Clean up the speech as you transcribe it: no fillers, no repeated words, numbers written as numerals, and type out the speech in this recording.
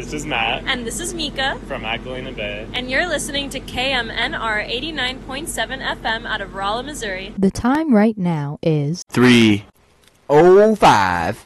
This is Matt. And this is Mika. From Magdalena Bay. And you're listening to KMNR 89.7 FM out of Rolla, Missouri. The time right now is 3:05